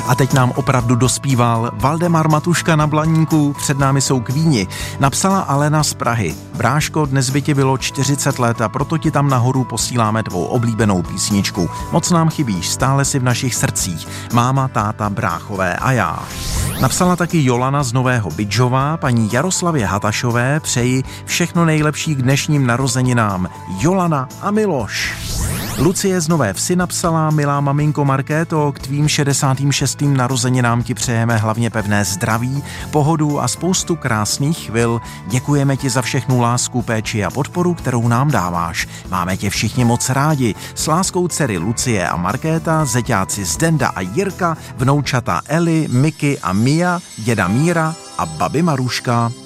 A teď nám opravdu dospíval Valdemar Matuška na Blaníku, před námi jsou Kvíni. Napsala Alena z Prahy. Bráško, dnes by ti bylo 40 let a proto ti tam nahoru posíláme tvou oblíbenou písničku. Moc nám chybíš, stále si v našich srdcích. Máma, táta, bráchové a já. Napsala taky Jolana z Nového Bydžova, paní Jaroslavě Hatašové přeji všechno nejlepší k dnešním narozeninám. Jolana a Miloš. Lucie z Nové Vsi napsala: milá maminko Markéto, k tvým 66. narozeninám ti přejeme hlavně pevné zdraví, pohodu a spoustu krásných chvil. Děkujeme ti za všechnu lásku, péči a podporu, kterou nám dáváš. Máme tě všichni moc rádi. S láskou dcery Lucie a Markéta, zeťáci Zdenda a Jirka, vnoučata Eli, Miky a Mia, děda Míra a babi Maruška.